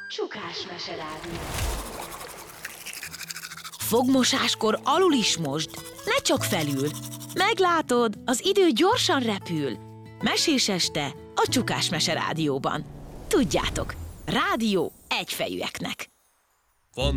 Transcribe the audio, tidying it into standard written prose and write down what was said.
Csukás meserádió. Fogmosáskor alul is mosd, ne csak felül. Meglátod, az idő gyorsan repül. Mesés este a Csukás Meserádióban. Tudjátok, rádió egyfejűeknek.